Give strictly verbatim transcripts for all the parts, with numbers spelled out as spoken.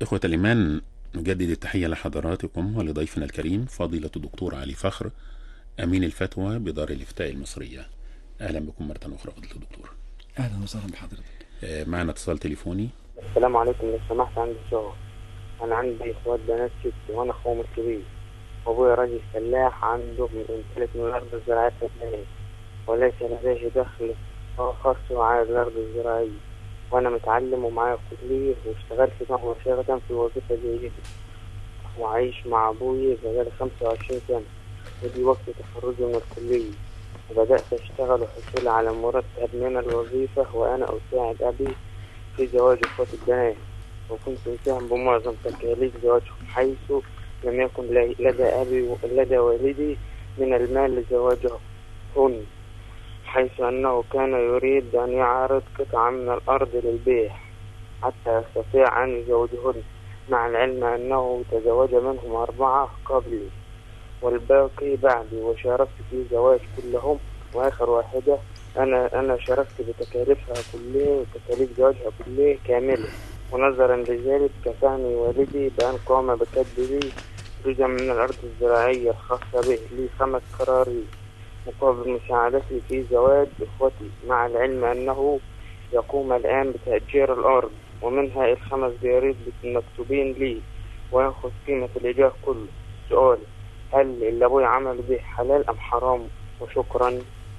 إخوة الإيمان، نجدد التحية لحضراتكم ولضيفنا الكريم فضيلة الدكتور علي فخر، أمين الفتوى بدار الإفتاء المصرية. أهلا بكم مرة أخرى فضيلة الدكتور. أهلا وسهلا بحضرتك. معنا اتصال تليفوني. السلام عليكم، لو سمحت عندي سؤال. أنا عندي إخوات بنات ستي وأنا أخوهم الكبير، وأبويا راجل فلاح عنده يمتلك من الأرض الزراعية اثنين، وليس لديه دخل خاص على الأرض الزراعية، وأنا متعلم ومعايا كلية واشتغلت مباشرة في وظيفة جيدة، وعايش مع أبويا بقالي خمسة وعشرين سنة، ودي وقت تخرجي من الكلية، وبدأت أشتغل وحصول على مرتب من الوظيفة، وأنا أساعد أبي في زواج أخوات البنات، وكنت مساهم بمعظم تكاليف زواجهم، حيث لم يكن لدى أبي لدى والدي من المال لزواجهن، حيث أنه كان يريد أن يعرض قطعة من الأرض للبيع حتى يستطيع أن يزوجهن، مع العلم أنه تزوج منهم أربعة قبلي والباقي بعدي، وشاركت في زواج كلهم، وآخر واحدة أنا أنا شاركت بتكاليفها كلها وتكاليف زواجها كلها كاملة، ونظرا لذلك كفاني والدي بأن قام بكتب لي جزء من الأرض الزراعية الخاصة به لي خمس قراري مقابل مساعدتي في زواج إخوتي، مع العلم أنه يقوم الآن بتأجير الأرض ومنها الخمس ديارات مكتوبين لي، ويأخذ قيمة الإيجار كله. سؤال: هل اللي أبوي عمل به حلال أم حرام؟ وشكرا.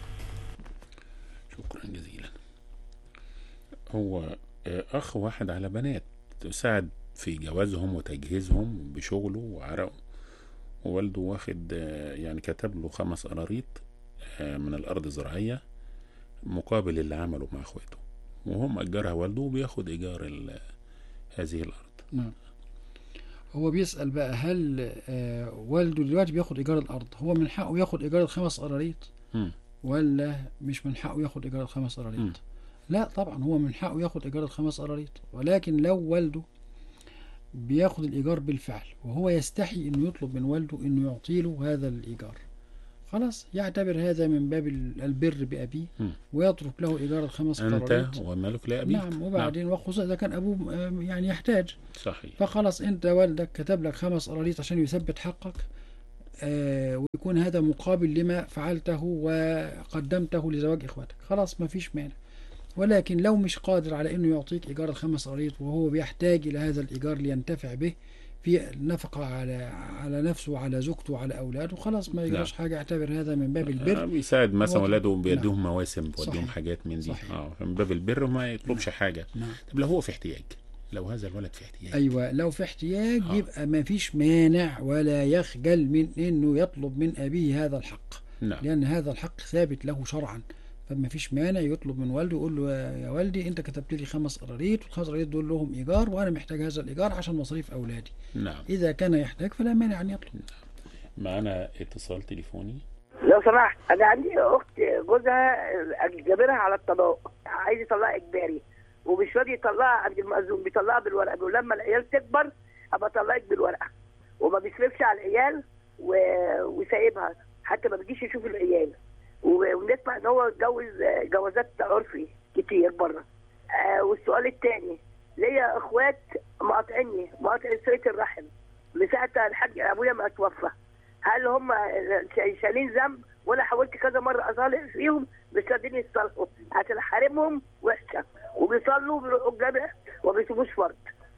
شكرا جزيلا. هو أخ واحد على بنات، ساعد في جوازهم وتجهيزهم بشغله وعرقه، ووالده واخد يعني كتب له خمس قراريط من الأرض الزراعية مقابل اللي عمله مع اخواته، وهم أجرها والده وبياخد إيجار هذه الأرض. نعم. هو بيسأل بقى هل آه والده دلوقتي بياخد إيجار الأرض، هو من حقه ياخد إيجار الخمس قراريط ولا مش من حقه ياخد إيجار الخمس قراريط؟ لا طبعا هو من حقه ياخد إيجار الخمس قراريط، ولكن لو والده بياخد الإيجار بالفعل وهو يستحي إنه يطلب من والده إنه يعطيله هذا الإيجار، خلاص يعتبر هذا من باب البر بأبيه ويترك له إيجار الخمس قراريط. أنت ومالك لأبيك. نعم. وبعدين نعم. وخصوصا إذا كان أبوه يعني يحتاج. صحيح. فخلاص أنت والدك كتب لك خمس قراريط عشان يثبت حقك، آه ويكون هذا مقابل لما فعلته وقدمته لزواج إخواتك، خلاص ما فيش مانع. ولكن لو مش قادر على إنه يعطيك إيجار الخمس قراريط وهو بيحتاج إلى هذا الإيجار لينتفع به في النفقة على على نفسه وعلى زوجته وعلى أولاده، خلاص ما يجراش حاجة، اعتبر هذا من باب البر. بيساعد مثلا ولاده بيديهم نعم. مواسم بيديهم حاجات من دي اه من باب البر وما يطلبش نعم. حاجة. نعم. طب لو هو في احتياج، لو هذا الولد في احتياج، أيوة لو في احتياج آه. يبقى ما فيش مانع ولا يخجل من إنه يطلب من أبيه هذا الحق. نعم. لأن هذا الحق ثابت له شرعا، فما فيش مانع يطلب من والده يقول له يا والدي انت كتبت لي خمس قراريط والخمس قراريط دول لهم ايجار وانا محتاج هذا الايجار عشان مصاريف اولادي. نعم. اذا كان يحتاج فلا مانع ان يطلب. نعم. معنا اتصال تليفوني. لو سمحت، انا عندي اخت جوزها جابرها على الطلاق، عايز يطلقها اجباري ومش راضي يطلقها عند المأذون، بيطلقها بالورقه، بيقول لما العيال تكبر ابقى اطلقك بالورقه، وما بيصرفش على العيال و... وسايبها حتى ما بيجيش يشوف العيال، ونسمع ان هو اتجوز جوازات عرفي كتير بره. آه والسؤال الثاني، ليا اخوات مقاطعني مقاطع صله الرحم من ساعه الحاج ابويا ما اتوفى، هل هم شايلين ذنب؟ وانا حاولت كذا مره اصالح فيهم مش راضيين يتصالحوا عشان حارمهم وحشه، وبيصلوا وبيروحوا الجامع وما بيسيبوش فرض.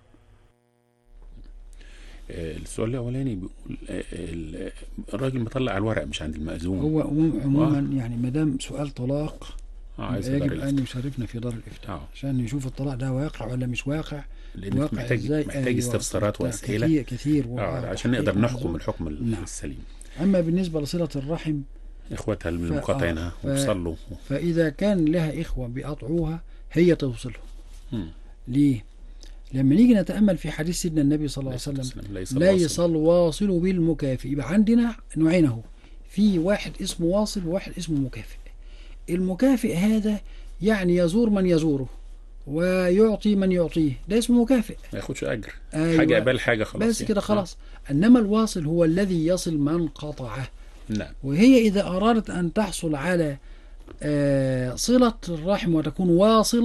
السؤال الاولاني بيقول الراجل مطلع على الورق مش عند المأذون. هو عموما آه. يعني ما دام سؤال طلاق آه يجب ان يشرفنا في دار الافتاء آه. عشان نشوف الطلاق ده واقع ولا مش واقع، واقع محتاج ازاي، محتاج أيوة استفسارات واسئله كثير كثير آه عشان نقدر نحكم الحكم نعم. السليم. اما بالنسبه لصله الرحم اخواتها المنقطعينها آه. وصلوا، فاذا كان لها اخوه بيقطعوها هي توصلهم. ليه؟ لما نيجي نتأمل في حديث سيدنا النبي صلى الله عليه وسلم لا يصل واصل بالمكافئ، يبقى عندنا نوعين اهو، في واحد اسمه واصل وواحد اسمه مكافئ. المكافئ هذا يعني يزور من يزوره ويعطي من يعطيه، ده اسمه مكافئ، ما ياخدش اجر. أيوة. حاجه قبل حاجه خلاص بس كده خلاص. آه. انما الواصل هو الذي يصل من قطعه. نعم. وهي اذا ارادت ان تحصل على آه صلة الرحم وتكون واصلة،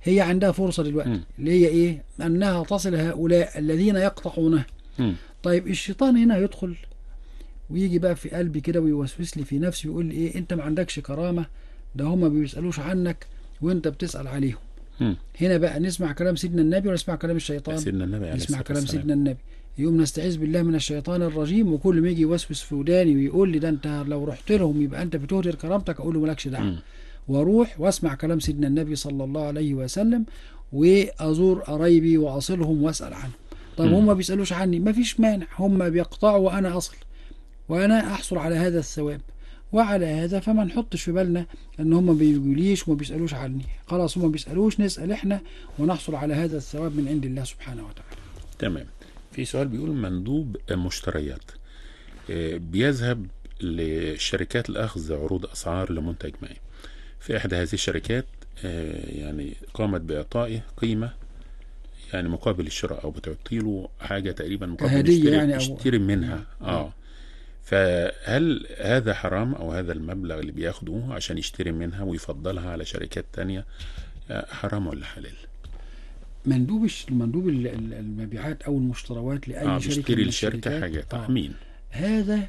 هي عندها فرصة دلوقتي م. اللي هي ايه؟ انها تصل هؤلاء الذين يقطعونه. م. طيب الشيطان هنا يدخل ويجي بقى في قلبي كده ويوسوس لي في نفسي ويقول لي ايه؟ انت ما عندكش كرامة، ده هم ما بيسألوش عنك وانت بتسأل عليهم. م. هنا بقى نسمع كلام سيدنا النبي ولا نسمع كلام الشيطان؟ سيدنا النبي عليه نسمع الصلاة كلام والسلام. سيدنا النبي. يوم نستعيذ بالله من الشيطان الرجيم، وكل ما يجي يوسوس في وداني ويقول لي ده انت لو رحت لهم يبقى انت بتهدر كرامتك، اقول له مالكش دعوه، م. واروح واسمع كلام سيدنا النبي صلى الله عليه وسلم، وازور قرايبي واصلهم واسال عنهم. طب م. هم ما بيسالوش عني، ما فيش مانع، هم بيقطعوا وانا اصل وانا احصل على هذا الثواب. وعلى هذا فما نحطش في بالنا ان هم ما بيجوليش وما بيسالوش عني، خلاص هم ما بيسالوش، نسال احنا ونحصل على هذا الثواب من عند الله سبحانه وتعالى. تمام. في سؤال بيقول مندوب مشتريات آه، بيذهب لشركات الأخذ عروض أسعار لمنتج ما. في إحدى هذه الشركات آه، يعني قامت بإعطائه قيمة يعني مقابل الشراء، أو بتعطيله حاجة تقريبا مقابل هدية يشتري, يعني أو- يشتري منها. آه فهل هذا حرام، أو هذا المبلغ اللي بياخده عشان يشتري منها ويفضلها على شركات تانية آه، حرام ولا حلال؟ مندوب الش- مندوب ال- ال- المبيعات او المشتريات لاي اه شركه بيشتري من الشركة الشركات، حاجة آه. مين؟ هذا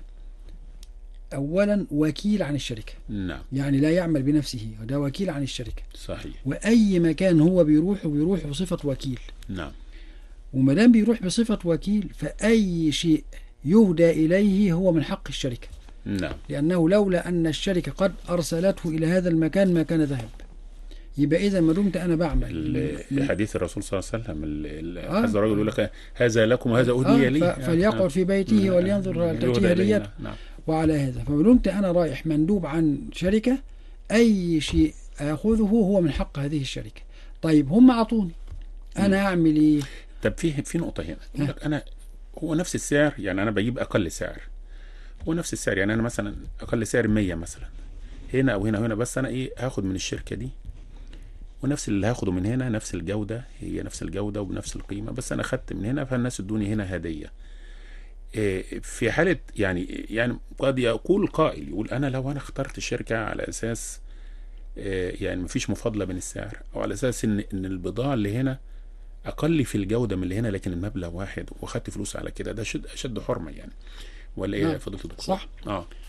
اولا وكيل عن الشركه، نعم يعني لا يعمل بنفسه، ده وكيل عن الشركه، صحيح. واي مكان هو بيروح بيروح بصفه وكيل، نعم وما دام بيروح بصفه وكيل فاي شيء يهدى اليه هو من حق الشركه، نعم لانه لولا ان الشركه قد ارسلته الى هذا المكان ما كان ذهب. يبقى اذا ما دمت انا بعمل ال- في من- حديث الرسول صلى الله عليه وسلم ال- ال- آه. هذا الرجل يقول لك هذا لكم وهذا آه، أهدي لي، ف- فليقعد في بيته ولينظر هل تأتيه هديته. نعم وعلى هذا فما دمت انا رايح مندوب عن شركه، اي شيء اخذه هو من حق هذه الشركه. طيب هم اعطوني، انا اعمل ايه؟ طب في في نقطة هنا يقول لك أنا هو نفس السعر، يعني أنا بجيب أقل سعر، هو نفس السعر، يعني أنا مثلا أقل سعر مية مثلا هنا أو هنا وهنا، بس أنا إيه هاخد من الشركة دي ونفس اللي هاخده من هنا، نفس الجودة، هي نفس الجودة وبنفس القيمة، بس أنا خدت من هنا فالناس ادوني هنا هدية. إيه في حالة يعني يعني قد يقول قائل يقول أنا لو أنا اخترت الشركة على أساس إيه يعني مفيش مفاضلة بين السعر، أو على أساس إن إن البضاعة اللي هنا أقل في الجودة من اللي هنا لكن المبلغ واحد وخدت فلوس على كده، ده شد أشد حرمة يعني، ولا إيه نعم. يا فضيلة الدكتور؟ صح. آه